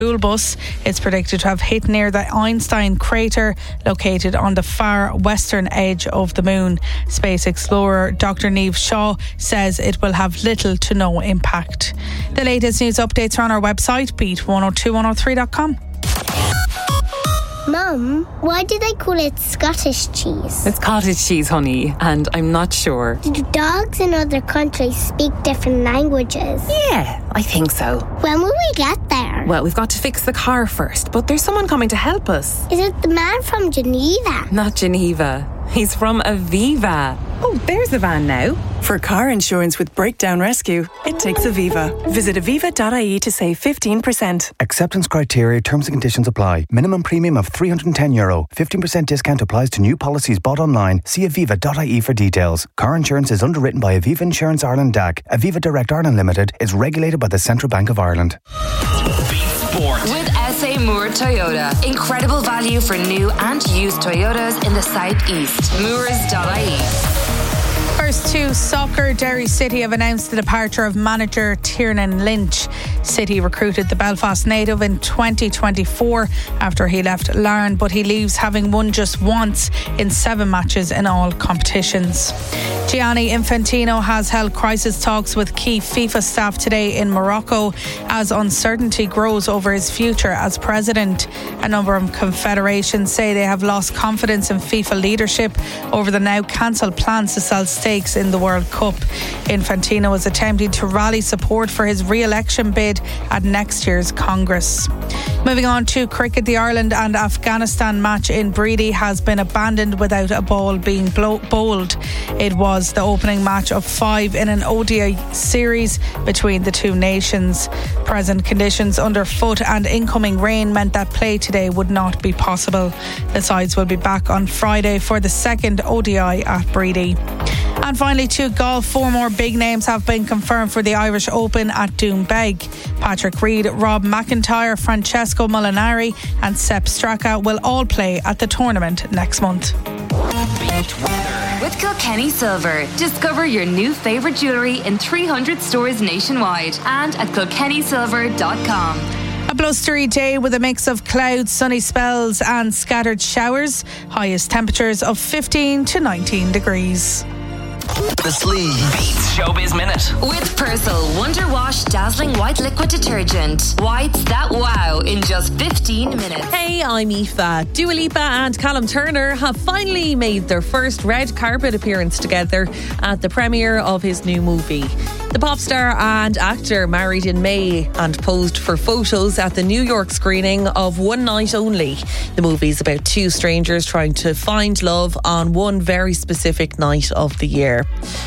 school bus is predicted to have hit near the Einstein crater located on the far western edge of the moon. Space explorer Dr. Niamh Shaw says it will have little to no impact. The latest news updates are on our website, beat102103.com. Mum, why do they call it Scottish cheese? It's cottage cheese, honey, and I'm not sure. Do dogs in other countries speak different languages? Yeah, I think so. When will we get there? Well, we've got to fix the car first, but there's someone coming to help us. Is it the man from Geneva? Not Geneva. He's from Aviva. Oh, there's the van now. For car insurance with breakdown rescue, it takes Aviva. Visit aviva.ie to save 15%. Acceptance criteria, terms and conditions apply. Minimum premium of €310. 15% discount applies to new policies bought online. See aviva.ie for details. Car insurance is underwritten by Aviva Insurance Ireland DAC. Aviva Direct Ireland Limited is regulated by the Central Bank of Ireland. Sport. With SA Moore Toyota. Incredible value for new and used Toyotas in the southeast. Moores.ie. First to soccer, Derry City have announced the departure of manager Tiernan Lynch. City recruited the Belfast native in 2024 after he left Larne, but he leaves having won just once in 7 matches in all competitions. Gianni Infantino has held crisis talks with key FIFA staff today in Morocco as uncertainty grows over his future as president. A number of confederations say they have lost confidence in FIFA leadership over the now cancelled plans to sell stakes in the World Cup. Infantino is attempting to rally support for his re-election bid at next year's Congress. Moving on to cricket, the Ireland and Afghanistan match in Breedy has been abandoned without a ball being bowled. It was the opening match of 5 in an ODI series between the two nations. Present conditions underfoot and incoming rain meant that play today would not be possible. The sides will be back on Friday for the second ODI at Breedy. And finally, to golf, 4 more big names have been confirmed for the Irish Open at Doonbeg. Patrick Reed, Rob McIntyre, Francesco Molinari and Sepp Straka will all play at the tournament next month. With Kilkenny Silver, discover your new favourite jewellery in 300 stores nationwide and at kilkennysilver.com. A blustery day with a mix of clouds, sunny spells and scattered showers. Highest temperatures of 15 to 19 degrees. The Sleeve Beats Showbiz Minute. With Persil Wonder Wash Dazzling White Liquid Detergent. Whites that wow in just 15 minutes. Hey, I'm Aoife. Dua Lipa and Callum Turner have finally made their first red carpet appearance together at the premiere of his new movie. The pop star and actor married in May and posed for photos at the New York screening of One Night Only. The movie's about 2 strangers trying to find love on one very specific night of the year.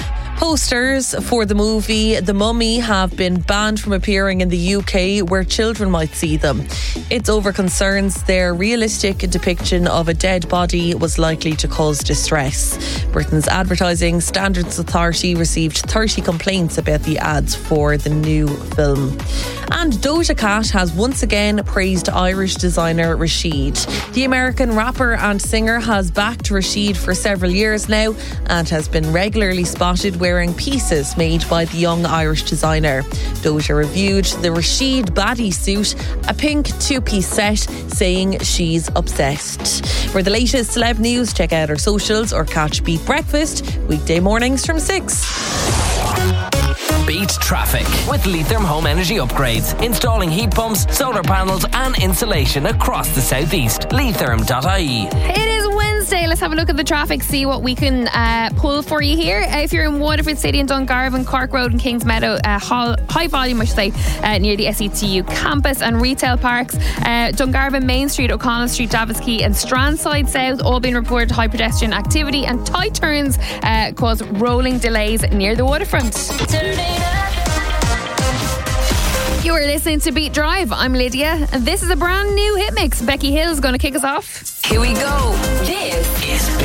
Posters for the movie The Mummy have been banned from appearing in the UK where children might see them. It's over concerns their realistic depiction of a dead body was likely to cause distress. Britain's Advertising Standards Authority received 30 complaints about the ads for the new film. And Doja Cat has once again praised Irish designer Rashid. The American rapper and singer has backed Rashid for several years now and has been regularly spotted wearing pieces made by the young Irish designer. Doja reviewed the Rashid baddie suit, a pink 2-piece set, saying she's obsessed. For the latest celeb news, check out our socials or catch Beat Breakfast weekday mornings from 6. Beat traffic with Leitrim Home Energy Upgrades. Installing heat pumps, solar panels and insulation across the southeast. Leitrim.ie. It is Wednesday. Let's have a look at the traffic, see what we can pull for you here. If you're in Waterford City and Dungarvan, Cork Road and Kingsmeadow, high volume I should say, near the SETU campus and retail parks. Dungarvan, Main Street, O'Connell Street, Davis Quay and Strandside South all being reported high pedestrian activity, and tight turns cause rolling delays near the waterfront. You are listening to Beat Drive. I'm Lydia, and this is a brand new hit mix. Becky Hill is going to kick us off. Here we go. This is